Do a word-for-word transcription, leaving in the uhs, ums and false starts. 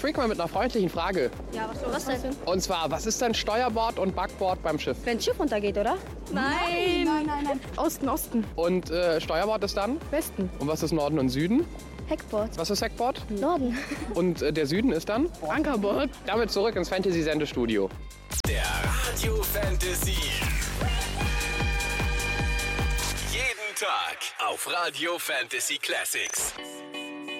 Freak mal mit einer freundlichen Frage. Ja, was, was denn? Und zwar, was ist denn Steuerbord und Backbord beim Schiff? Wenn ein Schiff runtergeht, oder? Nein. Nein, nein, nein. Osten, Osten. Und äh, Steuerbord ist dann? Westen. Und was ist Norden und Süden? Heckbord. Was ist Heckbord? Norden. Und äh, der Süden ist dann? Ankerbord. Damit zurück ins Fantasy-Sendestudio. Der Radio Fantasy. Jeden Tag auf Radio Fantasy Classics.